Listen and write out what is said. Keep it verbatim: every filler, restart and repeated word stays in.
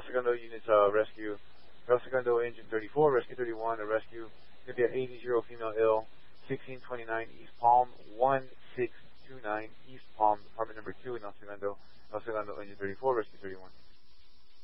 Segundo units uh, rescue. El Segundo Engine thirty-four, Rescue thirty-one, a rescue. Going to be at eighty female ill, sixteen twenty-nine East Palm, one six two nine East Palm, apartment number two in El Segundo. El Segundo Engine thirty-four, Rescue thirty-one.